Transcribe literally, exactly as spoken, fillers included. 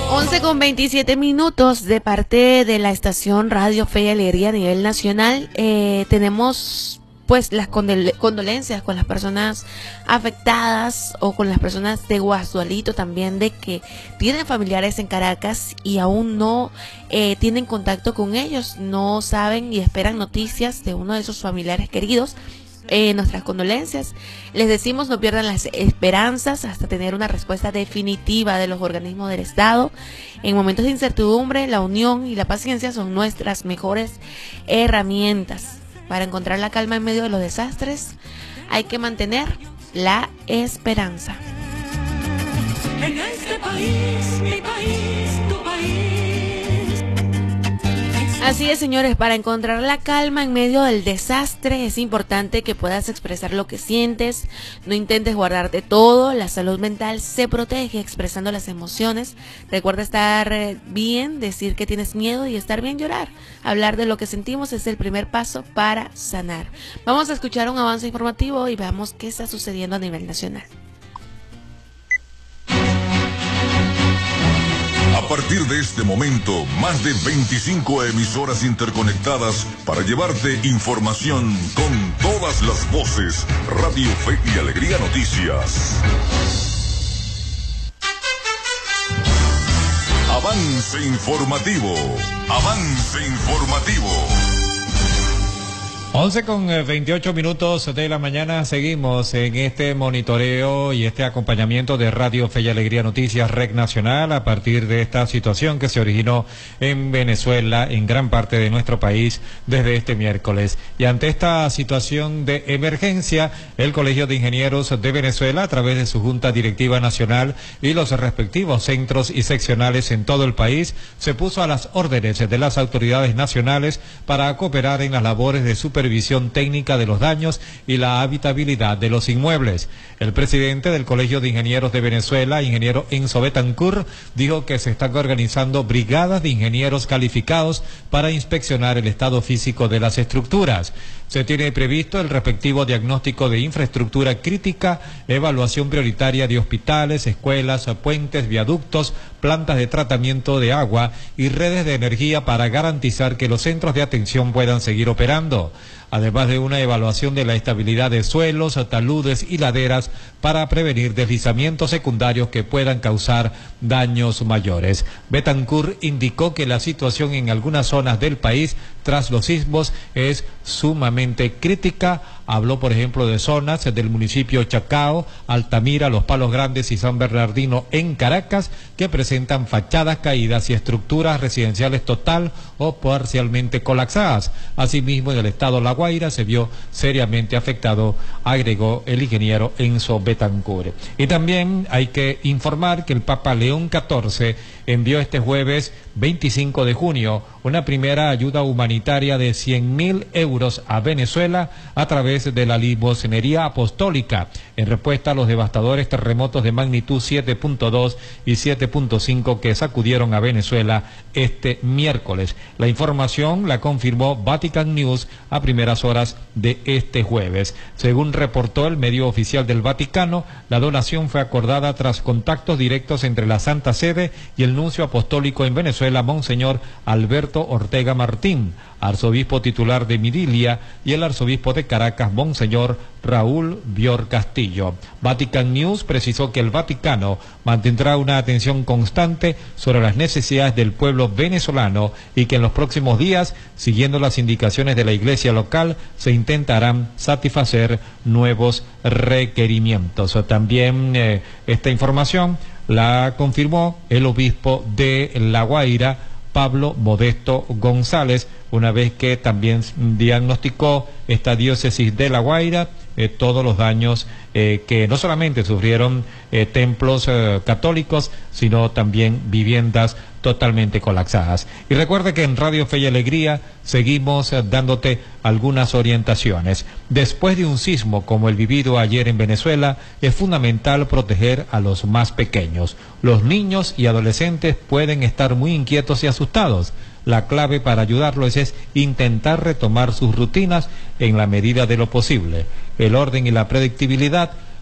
once con veintisiete minutos de parte de la estación Radio Fe y Alegría a nivel nacional. Eh, tenemos pues las condol condolencias con las personas afectadas o con las personas de Guasdualito también, de que tienen familiares en Caracas y aún no eh, tienen contacto con ellos, no saben y esperan noticias de uno de sus familiares queridos. Eh, nuestras condolencias. Les decimos no pierdan las esperanzas hasta tener una respuesta definitiva de los organismos del Estado. En momentos de incertidumbre, la unión y la paciencia son nuestras mejores herramientas. Para encontrar la calma en medio de los desastres, hay que mantener la esperanza. En este país, mi país, tu país. Así es, señores, para encontrar la calma en medio del desastre es importante que puedas expresar lo que sientes, no intentes guardarte todo, la salud mental se protege expresando las emociones. Recuerda estar bien, decir que tienes miedo y estar bien llorar. Hablar de lo que sentimos es el primer paso para sanar. Vamos a escuchar un avance informativo y veamos qué está sucediendo a nivel nacional. A partir de este momento, más de veinticinco emisoras interconectadas para llevarte información con todas las voces. Radio Fe y Alegría Noticias. Avance informativo. Avance informativo. once con veintiocho minutos de la mañana, seguimos en este monitoreo y este acompañamiento de Radio Fe y Alegría Noticias Red Nacional a partir de esta situación que se originó en Venezuela, en gran parte de nuestro país, desde este miércoles. Y ante esta situación de emergencia, el Colegio de Ingenieros de Venezuela, a través de su Junta Directiva Nacional y los respectivos centros y seccionales en todo el país, se puso a las órdenes de las autoridades nacionales para cooperar en las labores de supervisión Revisión técnica de los daños y la habitabilidad de los inmuebles. El presidente del Colegio de Ingenieros de Venezuela, ingeniero Enzo Betancourt, dijo que se están organizando brigadas de ingenieros calificados para inspeccionar el estado físico de las estructuras. Se tiene previsto el respectivo diagnóstico de infraestructura crítica, evaluación prioritaria de hospitales, escuelas, puentes, viaductos, plantas de tratamiento de agua y redes de energía para garantizar que los centros de atención puedan seguir operando, además de una evaluación de la estabilidad de suelos, taludes y laderas para prevenir deslizamientos secundarios que puedan causar daños mayores. Betancourt indicó que la situación en algunas zonas del país tras los sismos es sumamente crítica. Habló, por ejemplo, de zonas del municipio Chacao, Altamira, Los Palos Grandes y San Bernardino en Caracas, que presentan fachadas caídas y estructuras residenciales total o parcialmente colapsadas. Asimismo, en el estado La Guaira se vio seriamente afectado, agregó el ingeniero Enzo Betancourt. Y también hay que informar que el Papa León catorce envió este jueves veinticinco de junio una primera ayuda humanitaria de cien mil euros a Venezuela a través de la limosnería apostólica en respuesta a los devastadores terremotos de magnitud siete punto dos y siete punto cinco que sacudieron a Venezuela este miércoles. La información la confirmó Vatican News a primeras horas de este jueves. Según reportó el medio oficial del Vaticano, la donación fue acordada tras contactos directos entre la Santa Sede y el nuncio apostólico en Venezuela, Monseñor Alberto Ortega Martín, arzobispo titular de Mirilia, y el arzobispo de Caracas, Monseñor Raúl Bior Castillo. Vatican News precisó que el Vaticano mantendrá una atención constante sobre las necesidades del pueblo venezolano y que en los próximos días, siguiendo las indicaciones de la iglesia local, se intentarán satisfacer nuevos requerimientos. También eh, esta información la confirmó el obispo de La Guaira, Pablo Modesto González, una vez que también diagnosticó esta diócesis de La Guaira eh, todos los daños eh, que no solamente sufrieron eh, templos eh, católicos, sino también viviendas totalmente colapsadas. Y recuerde que en Radio Fe y Alegría seguimos eh, dándote algunas orientaciones. Después de un sismo como el vivido ayer en Venezuela, es fundamental proteger a los más pequeños. Los niños y adolescentes pueden estar muy inquietos y asustados. La clave para ayudarlos es intentar retomar sus rutinas en la medida de lo posible. El orden y la predictibilidad